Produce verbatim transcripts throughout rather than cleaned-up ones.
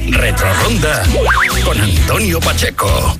Retroronda con Antonio Pacheco.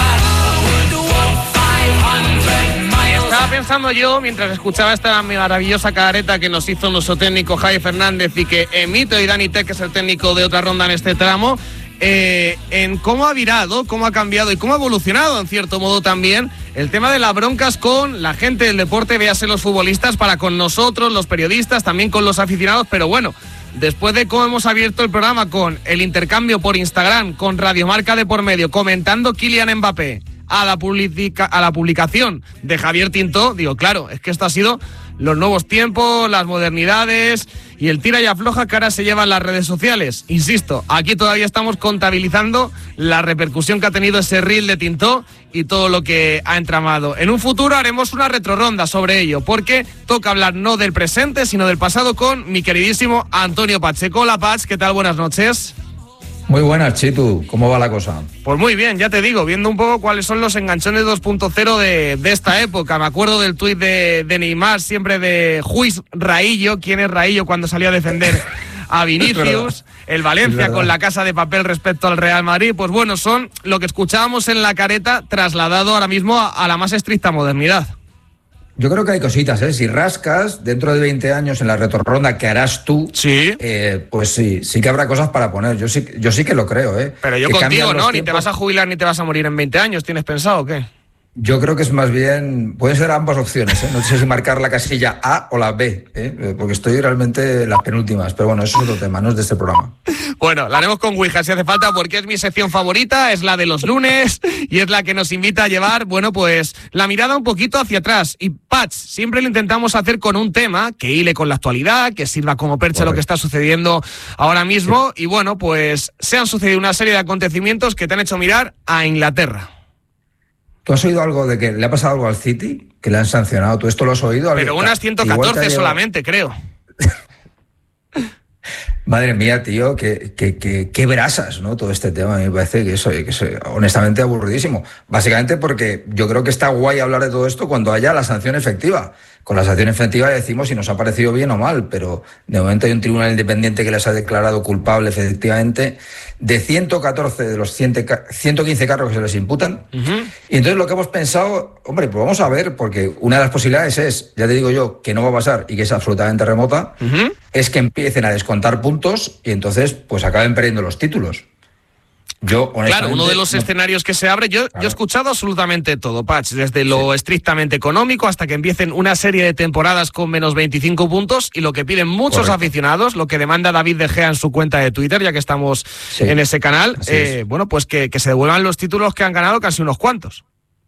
Estaba pensando yo, mientras escuchaba esta maravillosa careta que nos hizo nuestro técnico Javi Fernández y que emito y Dani Tech, que es el técnico de Otra Ronda en este tramo, eh, en cómo ha virado, cómo ha cambiado y cómo ha evolucionado, en cierto modo también, el tema de las broncas con la gente del deporte, véase los futbolistas, para con nosotros, los periodistas, también con los aficionados, pero bueno, después de cómo hemos abierto el programa con el intercambio por Instagram, con Radiomarca de por medio, comentando Kylian Mbappé, a la, publica, a la publicación de Javier Tintó, digo, claro, es que esto ha sido los nuevos tiempos, las modernidades y el tira y afloja que ahora se lleva en las redes sociales. Insisto, aquí todavía estamos contabilizando la repercusión que ha tenido ese reel de Tintó y todo lo que ha entramado. En un futuro haremos una retroronda sobre ello, porque toca hablar no del presente, sino del pasado con mi queridísimo Antonio Pacheco. Hola, Pach, ¿qué tal? Buenas noches. Muy buenas, Chitu. ¿Cómo va la cosa? Pues muy bien, ya te digo, viendo un poco cuáles son los enganchones dos punto cero de, de esta época. Me acuerdo del tuit de, de Neymar, siempre de Juiz Raillo. ¿Quién es Raillo cuando salió a defender a Vinicius? El Valencia con la Casa de Papel respecto al Real Madrid. Pues bueno, son lo que escuchábamos en la careta trasladado ahora mismo a, a la más estricta modernidad. Yo creo que hay cositas, ¿eh? Si rascas dentro de veinte años en la retroronda que harás tú, sí, eh, pues sí, sí que habrá cosas para poner. Yo sí, yo sí que lo creo, ¿eh? Pero yo que contigo, ¿no? Tiempos. Ni te vas a jubilar ni te vas a morir en veinte años. ¿Tienes pensado o qué? Yo creo que es más bien, pueden ser ambas opciones, ¿eh? No sé si marcar la casilla A o la B, ¿eh? Porque estoy realmente en las penúltimas, pero bueno, eso es otro tema, no es de este programa. Bueno, la haremos con Ouija si hace falta, porque es mi sección favorita, es la de los lunes y es la que nos invita a llevar, bueno, pues la mirada un poquito hacia atrás. Y Patch, siempre lo intentamos hacer con un tema que hile con la actualidad, que sirva como percha Correcto. Lo que está sucediendo ahora mismo. Sí. Y bueno, pues se han sucedido una serie de acontecimientos que te han hecho mirar a Inglaterra. ¿Tú has oído algo de que le ha pasado algo al City? Que le han sancionado. ¿Tú esto lo has oído? Pero unas ciento catorce solamente, creo. Madre mía, tío, qué, qué, qué, qué brasas, ¿no? Todo este tema. A mí me parece que eso, que es honestamente aburridísimo. Básicamente porque yo creo que está guay hablar de todo esto cuando haya la sanción efectiva. Con la sanción efectiva decimos si nos ha parecido bien o mal, pero de momento hay un tribunal independiente que les ha declarado culpable efectivamente de ciento catorce de los ciento quince cargos que se les imputan. Uh-huh. Y entonces lo que hemos pensado, hombre, pues vamos a ver, porque una de las posibilidades es, ya te digo yo, que no va a pasar y que es absolutamente remota, uh-huh. es que empiecen a descontar puntos y entonces pues acaben perdiendo los títulos. Yo, claro, uno de los no... escenarios que se abre, yo, claro. yo he escuchado absolutamente todo, Patch, desde lo sí. estrictamente económico hasta que empiecen una serie de temporadas con menos veinticinco puntos y lo que piden muchos Correcto. Aficionados, lo que demanda David De Gea en su cuenta de Twitter, ya que estamos sí. en ese canal, eh, bueno, pues que, que se devuelvan los títulos que han ganado, casi unos cuantos.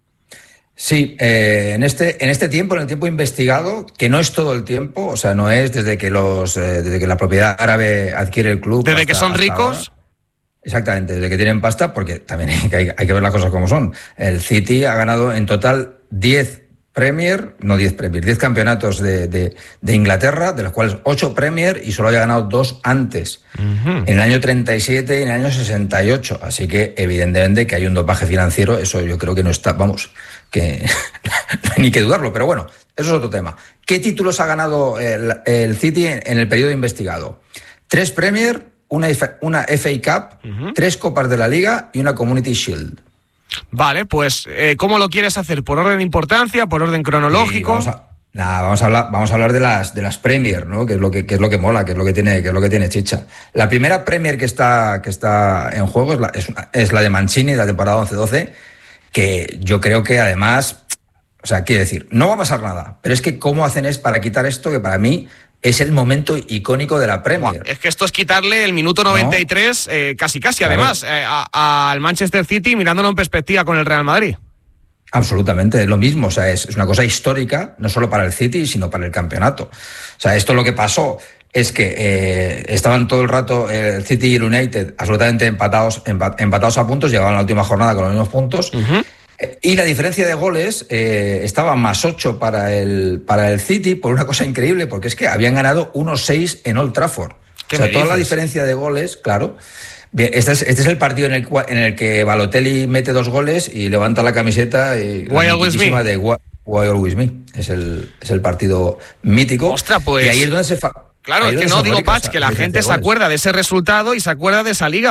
Sí, eh, en este en este tiempo, en el tiempo investigado, que no es todo el tiempo, o sea, no es desde que los eh, desde que la propiedad árabe adquiere el club. Desde hasta, que son ricos. Ahora. Exactamente, desde que tienen pasta, porque también hay que, hay que ver las cosas como son. El City ha ganado en total diez Premier, no diez Premier, diez campeonatos de, de, de Inglaterra, de los cuales ocho Premier y solo había ganado dos antes, uh-huh. en el año treinta y siete y en el año sesenta y ocho. Así que evidentemente que hay un dopaje financiero, eso yo creo que no está, vamos, que no hay ni que dudarlo, pero bueno, eso es otro tema. ¿Qué títulos ha ganado el, el City en, en el periodo investigado? Tres Premier, Una, una F A Cup, uh-huh. tres Copas de la Liga y una Community Shield. Vale, pues, eh, ¿cómo lo quieres hacer? ¿Por orden de importancia? ¿Por orden cronológico? Sí, vamos, a, nah, vamos, a hablar, vamos a hablar de las, de las Premier, ¿no? Que es lo que, que es lo que mola, que es lo que tiene, que es lo que tiene chicha. La primera Premier que está, que está en juego es la, es, una, es la de Mancini, de la temporada once doce, que yo creo que además, o sea, quiere decir, no va a pasar nada, pero es que cómo hacen es para quitar esto, que para mí es el momento icónico de la Premier. Es que esto es quitarle el minuto noventa y tres, ¿no? eh, casi casi, claro. además, eh, a, al Manchester City, mirándolo en perspectiva con el Real Madrid. Absolutamente, es lo mismo, o sea, es, es una cosa histórica, no solo para el City, sino para el campeonato. O sea, esto lo que pasó es que eh, estaban todo el rato eh, el City y el United absolutamente empatados, empat, empatados a puntos, llegaban a la última jornada con los mismos puntos, uh-huh. Y la diferencia de goles eh, estaba más ocho para el, para el City, por una cosa increíble, porque es que habían ganado uno seis en Old Trafford. O sea, toda la diferencia de goles, claro. Bien, este es, este es el partido en el, en el que Balotelli mete dos goles y levanta la camiseta y Why always me? de Why, Why always me. Es el, es el partido mítico. Ostras, pues. Y ahí es donde se fa- Claro, es que no digo, Patch, que la gente se acuerda de ese resultado y se acuerda de esa liga.